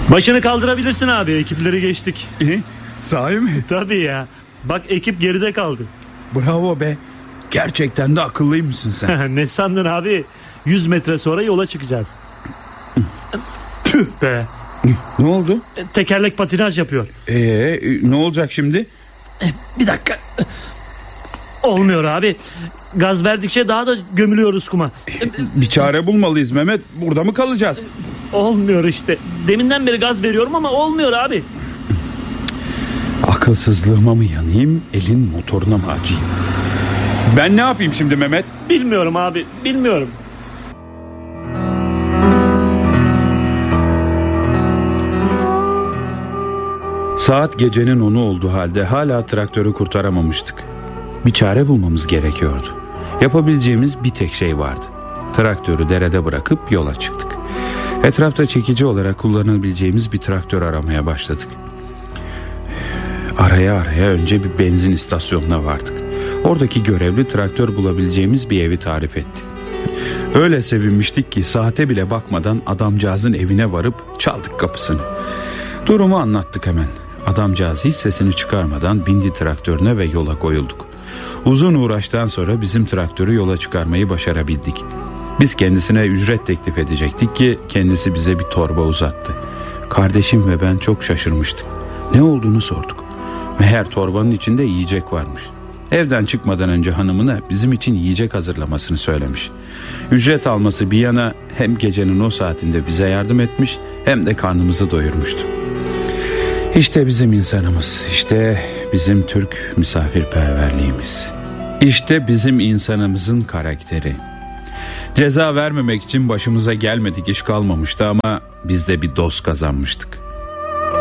Başını kaldırabilirsin abi, ekipleri geçtik. Sahi mi? Tabii ya. Bak ekip geride kaldı. Bravo be. Gerçekten de akıllıymışsın sen. Ne sandın abi? 100 metre sonra yola çıkacağız. Tüh be. Ne oldu? Tekerlek patinaj yapıyor. Ne olacak şimdi? Bir dakika. Olmuyor abi. Gaz verdikçe daha da gömülüyoruz kuma. Bir çare bulmalıyız Mehmet. Burada mı kalacağız? Olmuyor işte. Deminden beri gaz veriyorum ama olmuyor abi. Akılsızlığıma mı yanayım, elin motoruna mı acıyım? Ben ne yapayım şimdi Mehmet? Bilmiyorum abi, bilmiyorum. Saat gecenin 10'u olduğu halde hala traktörü kurtaramamıştık. Bir çare bulmamız gerekiyordu. Yapabileceğimiz bir tek şey vardı. Traktörü derede bırakıp yola çıktık. Etrafta çekici olarak kullanabileceğimiz bir traktör aramaya başladık. Araya önce bir benzin istasyonuna vardık. Oradaki görevli traktör bulabileceğimiz bir evi tarif etti. Öyle sevinmiştik ki saate bile bakmadan adamcağızın evine varıp çaldık kapısını. Durumu anlattık hemen. Adamcağız hiç sesini çıkarmadan bindi traktörüne ve yola koyulduk. Uzun uğraştan sonra bizim traktörü yola çıkarmayı başarabildik. Biz kendisine ücret teklif edecektik ki kendisi bize bir torba uzattı. Kardeşim ve ben çok şaşırmıştık. Ne olduğunu sorduk. Meğer torbanın içinde yiyecek varmış. Evden çıkmadan önce hanımına bizim için yiyecek hazırlamasını söylemiş. Ücret alması bir yana hem gecenin o saatinde bize yardım etmiş hem de karnımızı doyurmuştu. İşte bizim insanımız, işte bizim Türk misafirperverliğimiz. İşte bizim insanımızın karakteri. Ceza vermemek için başımıza gelmedik iş kalmamıştı ama biz de bir dost kazanmıştık.